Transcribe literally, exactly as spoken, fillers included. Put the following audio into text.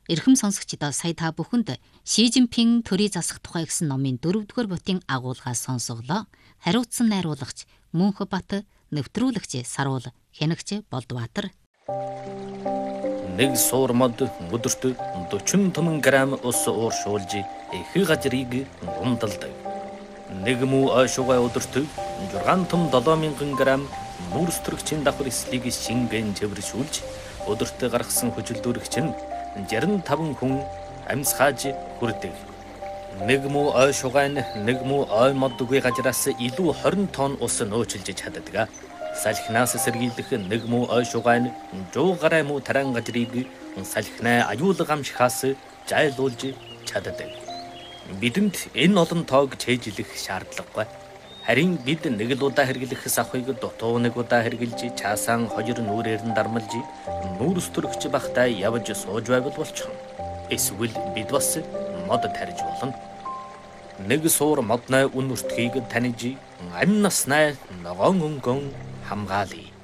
Эрхэм сонсогчдоо сая та бүхэнд Ши Жинпин төрийн засах тухай гэсэн номын дөрөвдүгээр бүтийн агуулгаас сонсоглоо. Хариуцсан найруулагч Мөнхбат, нэвтрүүлэгч Саруул, хянагч Болдбаатар. Нэг суур мод өдөрт дөрвөн томон грамм ус ууршуулж их газрыг умдалдаг. Нэг муу ойшуугай өдөрт жургаан том долоо мянган грамм нүүрс төрөгчийн давхар эслийг шингэн цэвэршүүлж өдөрт гаргасан хөжилдөрөгч нь жарин таван хүн амьсгааж хүрдэг. Нэг муу ойшуугай нэг муу ой модгүй газраас илүү хорин тонн ус нөөцөлж чаддаг. Салхинаас сэргийлэх нэг муу ойшуугай жуу гарай муу таран газрыг салхинаа аюулга амшихаас жайлуулж чаддаг. Бидэнд энэ олон тоог чэйжлэх шаардлагагүй. Харин бид нэг л удаа хэрэглэх савхыг дутуу нэг удаа хэрэглэж чаасаан хоёр нүрээр нь дармалж нүүрс төрөгч бахтай явж сууж байвал болчихно. Эсвэл бид бас мод тарьж болно. Нэг суур модной үн өртгийг таньж амь наснаа ногоон өнгөн хамгаалъя.